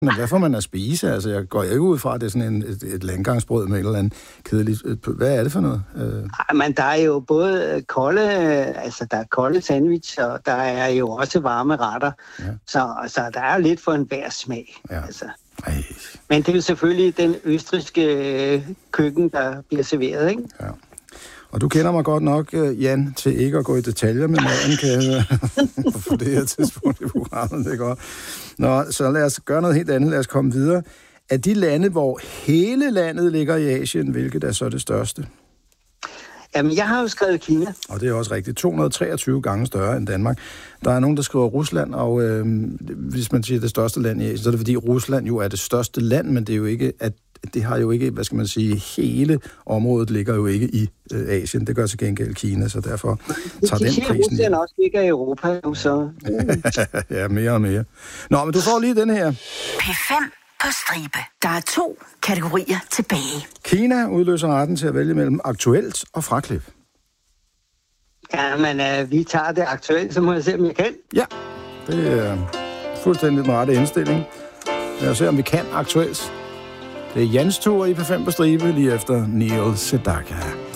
Men hvad får man at spise? Altså, jeg går ikke ud fra, at det er sådan et landgangsbrød med et eller andet kedeligt. Hvad er det for noget? Men der er jo både der er kolde sandwich, og der er jo også varme retter. Ja. Så der er lidt for enhver smag. Ja. Altså. Men det er jo selvfølgelig den østrigske køkken, der bliver serveret, ikke? Ja. Og du kender mig godt nok, Jan, til ikke at gå i detaljer med maden, kan jeg høre. For det her tidspunkt i programmet, det er godt. Nå, så lad os gøre noget helt andet. Lad os komme videre. Af de lande, hvor hele landet ligger i Asien, hvilket er så det største? Jamen, jeg har jo skrevet Kina. Og det er også rigtigt. 223 gange større end Danmark. Der er nogen, der skriver Rusland, og hvis man siger det største land i Asien, så er det fordi Rusland jo er det største land, men det er jo ikke, at det har jo ikke, hvad skal man sige, hele området ligger jo ikke i Asien. Det gør til gengæld Kina, så derfor tager den prisen. Rusland også ligger i Europa nu, så... Ja, mere og mere. Nå, men du får lige den her. P5 på stribe. Der er 2 kategorier tilbage. Kina udløser retten til at vælge mellem aktuelt og fraklip. Ja, men vi tager det aktuelt, så må jeg se, om jeg kan. Ja, det er fuldstændig den rette indstilling. Lad os se, om vi kan aktuelt. Det er Jans tur i P5 på stribe lige efter Neil Sedaka.